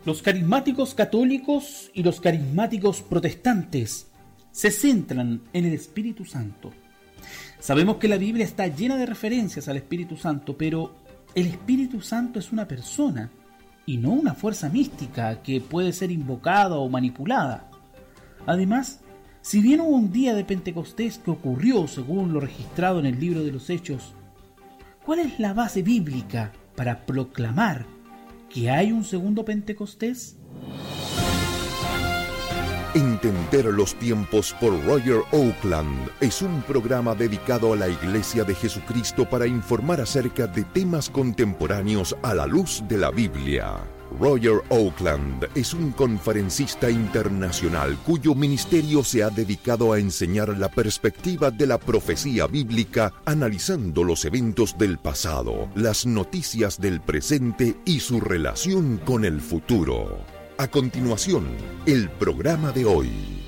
Los carismáticos católicos y los carismáticos protestantes se centran en el Espíritu Santo. Sabemos que la Biblia está llena de referencias al Espíritu Santo, pero el Espíritu Santo es una persona y no una fuerza mística que puede ser invocada o manipulada. Además, si bien hubo un día de Pentecostés que ocurrió según lo registrado en el libro de los Hechos, ¿cuál es la base bíblica para proclamar que hay un segundo Pentecostés? Entender los tiempos por Roger Oakland es un programa dedicado a la Iglesia de Jesucristo para informar acerca de temas contemporáneos a la luz de la Biblia. Roger Oakland es un conferencista internacional cuyo ministerio se ha dedicado a enseñar la perspectiva de la profecía bíblica, analizando los eventos del pasado, las noticias del presente y su relación con el futuro. A continuación, el programa de hoy.